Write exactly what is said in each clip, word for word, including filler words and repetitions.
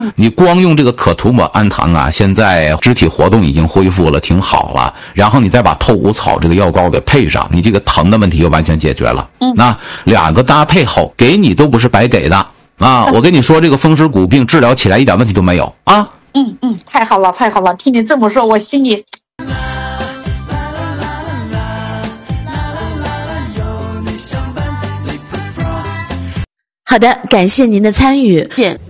你光用这个可涂抹氨糖啊，现在肢体活动已经恢复了，挺好了。然后你再把透骨草这个药膏给配上，你这个疼的问题就完全解决了。嗯，那两个搭配后，给你都不是白给的啊！我跟你说，这个风湿骨病治疗起来一点问题都没有啊！ 嗯嗯，太好了太好了，听你这么说，我心里。 好的，感谢您的参与。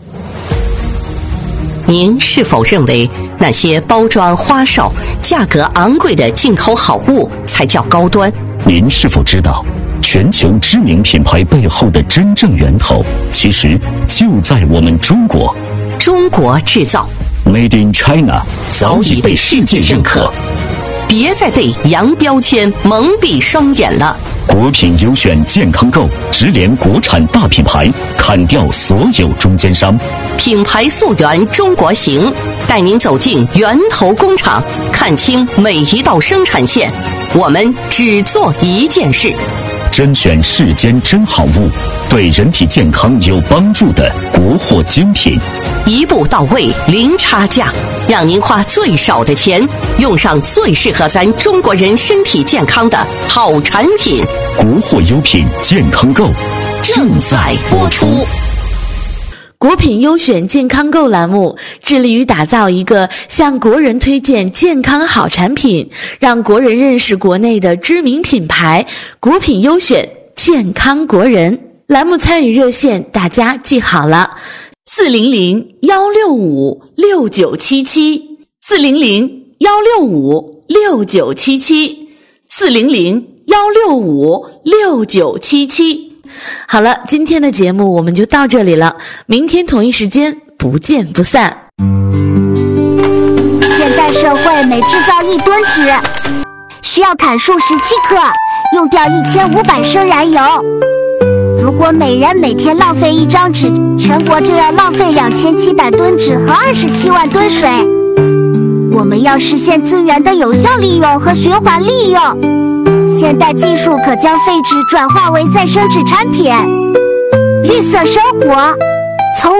您是否认为那些包装花哨、价格昂贵的进口好物才叫高端？ 您是否知道，全球知名品牌背后的真正源头，其实就在我们中国。 中国制造 ，Made in China， 早已被世界认可。 别再被洋标签蒙蔽双眼了。 国品优选健康购直连国产大品牌，砍掉所有中间商， 品牌溯源中国行，带您走进源头工厂，看清每一道生产线。我们只做一件事， 甄选世间真好物，对人体健康有帮助的国货精品， 一步到位，零差价，让您花最少的钱，用上最适合咱中国人身体健康的好产品。 国货优品健康购正在播出。 国品优选健康购栏目致力于打造一个向国人推荐健康好产品，让国人认识国内的知名品牌。国品优选健康国人栏目参与热线大家记好了，四零零幺六五六九七七，四零零幺六五六九七七，四零零幺六五六九七七。好了，今天的节目我们就到这里了，明天同一时间不见不散。 现代社会每制造一吨纸，需要砍树十七克，用掉一千五百升燃油。如果每人每天浪费一张纸，全国就要浪费两千七百吨纸和二十七万吨水。我们要实现资源的有效利用和循环利用，现代技术可将废纸转化为再生纸产品，绿色生活。